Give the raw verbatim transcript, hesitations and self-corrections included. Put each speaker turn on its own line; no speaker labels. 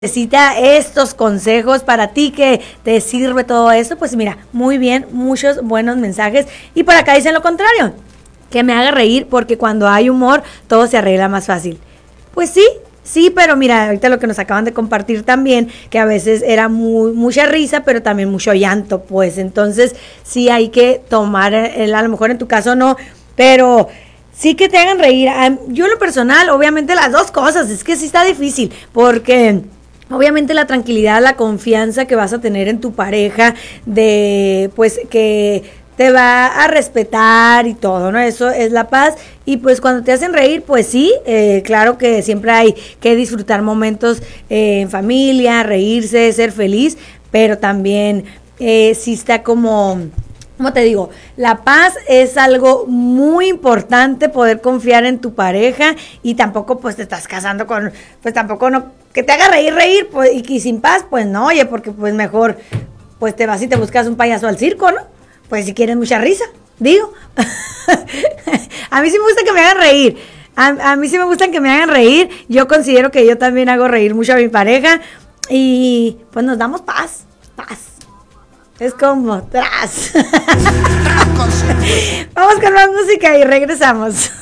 Necesita estos consejos para ti que te sirve todo esto, pues mira, muy bien, muchos buenos mensajes. Y por acá dicen lo contrario, que me haga reír porque cuando hay humor todo se arregla más fácil. Pues sí, sí, pero mira, ahorita lo que nos acaban de compartir también, que a veces era muy, mucha risa, pero también mucho llanto, pues entonces sí hay que tomar, el, a lo mejor en tu caso no, pero sí que te hagan reír. Yo en lo personal, obviamente las dos cosas, es que sí está difícil, porque obviamente la tranquilidad, la confianza que vas a tener en tu pareja, de pues que te va a respetar y todo, ¿no? Eso es la paz. Y pues cuando te hacen reír, pues sí, eh, claro que siempre hay que disfrutar momentos eh, en familia, reírse, ser feliz, pero también eh, sí está como... Como te digo, la paz es algo muy importante, poder confiar en tu pareja, y tampoco pues te estás casando con, pues tampoco no, que te haga reír, reír, pues, y, y sin paz, pues no, oye, porque pues mejor, pues te vas y te buscas un payaso al circo, ¿no? Pues si quieres mucha risa, digo. A mí sí me gusta que me hagan reír, a, a mí sí me gusta que me hagan reír, yo considero que yo también hago reír mucho a mi pareja, y pues nos damos paz, paz. Es como tras. Vamos con más música y regresamos.